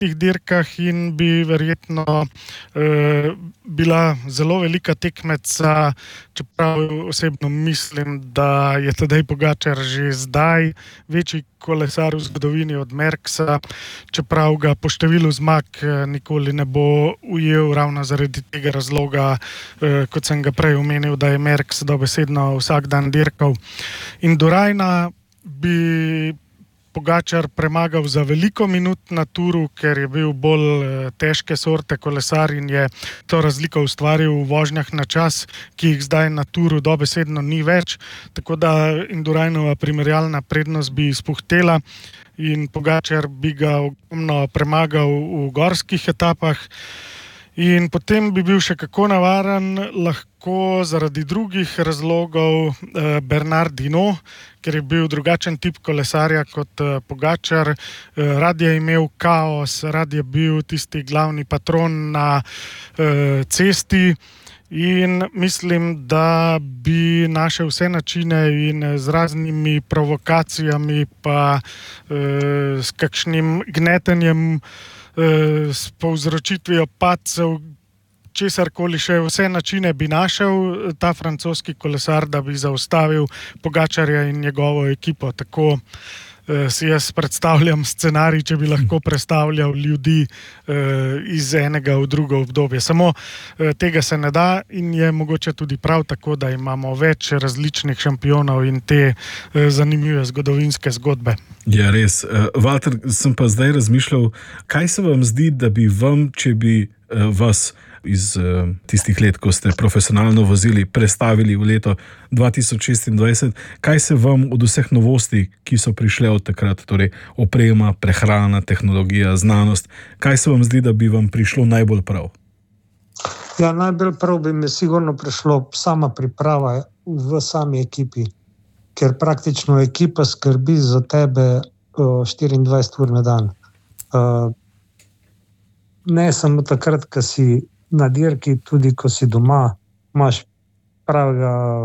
teh dirkah in bi verjetno bila zelo velika tekmeca, čeprav osebno mislim, da je Tadej Pogačar že zdaj večji kolesar v zgodovini od Merckxa, čeprav ga po številu zmag nikoli ne bo ujel ravno zaradi tega razloga, kot sem ga prej omenil, da je Merckx dobesedno vsak dan dirkal. Induraina bi Pogačar premagal za veliko minut na Touru, ker je bil bolj težke sorte kolesar in je to razliko ustvaril v vožnjah na čas, ki jih zdaj na Touru dobesedno ni več. Tako da Indurainova primerjalna prednost bi izpuhtela in Pogačar bi ga ogromno premagal v gorskih etapah. In potem bi bil še kako navaren, lahko zaradi drugih razlogov Bernard Hinault, ker je bil drugačen tip kolesarja kot Pogačar. Rad je imel kaos, rad je bil tisti glavni patron na cesti in mislim, da bi našel vse načine in z raznimi provokacijami pa s kakšnim gnetenjem, s povzročitvijo padcev, česarkoli še, vse načine bi našel ta francoski kolesar, da bi zaustavil Pogačarja in njegovo ekipo. Tako si jaz predstavljam scenarij, če bi lahko predstavljal ljudi iz enega v drugo obdobje. Samo tega se ne da in je mogoče tudi prav tako, da imamo več različnih šampionov in te zanimive zgodovinske zgodbe. Ja, res. Walter, sem pa zdaj razmišljal, kaj se vam zdi, da bi vam, če bi vas iz tistih let, ko ste profesionalno vozili, prestavili v leto 2026, kaj se vam od vseh novosti, ki so prišle od takrat, torej oprema, prehrana, tehnologija, znanost, kaj se vam zdi, da bi vam prišlo najbolj prav? Ja, najbolj prav bi mi sigurno prišlo sama priprava v sami ekipi, ker praktično ekipa skrbi za tebe 24 ur na dan. Ne samo takrat, ko si na dirki, tudi ko si doma, imaš pravega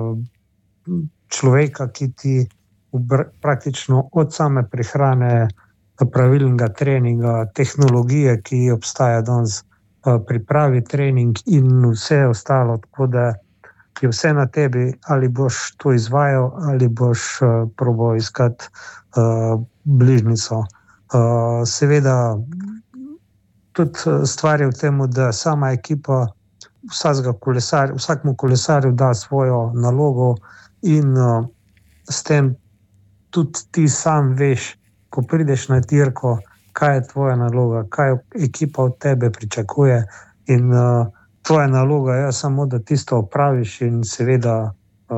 človeka, ki ti praktično od same prehrane, pravilnega treninga, tehnologije, ki obstaja danes, pripravi trening in vse ostalo, tako da je vse na tebi, ali boš to izvajal, ali boš probal iskati bližnjico. Seveda, tudi stvar je v tem, da sama ekipa vsakmu kolesarju da svojo nalogo in s tem tudi ti sam veš, ko prideš na dirko, kaj je tvoja naloga, kaj ekipa od tebe pričakuje in tvoja naloga je samo, da tisto opraviš in seveda,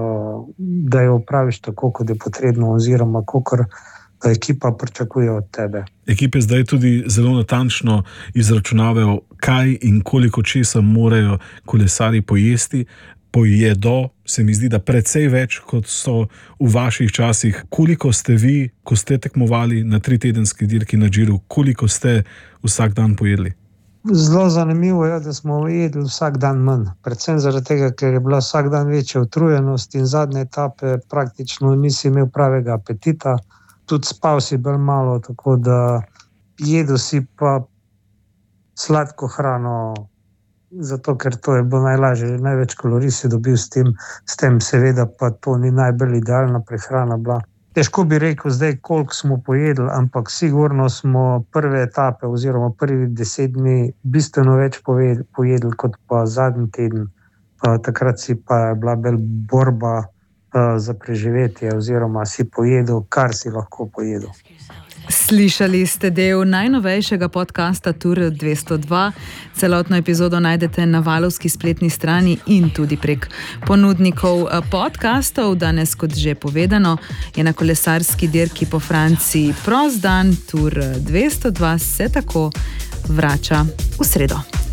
da jo opraviš tako, kot je potrebno oziroma kakor ekipa pričakuje od tebe. Ekipe zdaj tudi zelo natančno izračunavajo, kaj in koliko česa morajo kolesarji pojesti. Pojedo, se mi zdi, da precej več, kot so v vaših časih. Koliko ste vi, ko ste tekmovali na 3-tedenski dirki na Giru, koliko ste vsak dan pojedli? Zelo zanimivo je, da smo jedli vsak dan manj. Predvsem zaradi tega, ker je bila vsak dan večja utrujenost in zadnje etape praktično nisi imel pravega apetita. Tudi spal si bolj malo, tako da jedel si pa sladko hrano, zato ker to je bilo najlažje, največ kalorij si dobil s tem seveda pa to ni najbolj idealna prehrana bila. Težko bi rekel zdaj, koliko smo pojedli, ampak sigurno smo prve etape oziroma prvi 10 dni bistveno več pojedli kot pa zadnji teden. Takrat si pa bila bolj borba za preživetje oziroma si pojedel, kar si lahko pojedel. Slišali ste del najnovejšega podcasta Tour 202. Celotno epizodo najdete na Valovski spletni strani in tudi prek ponudnikov podcastov. Danes, kot že povedano, je na kolesarski dirki po Franciji prost dan. Tour 202 se tako vrača v sredo.